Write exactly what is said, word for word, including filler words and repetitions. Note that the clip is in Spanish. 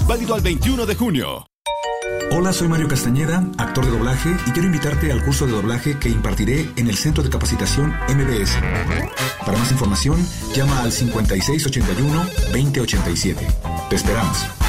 Válido al veintiuno de junio. Hola, soy Mario Castañeda, actor de doblaje, y quiero invitarte al curso de doblaje que impartiré en el Centro de Capacitación M B S. Para más información, llama al cincuenta y seis ochenta y uno veinte ochenta y siete. Te esperamos.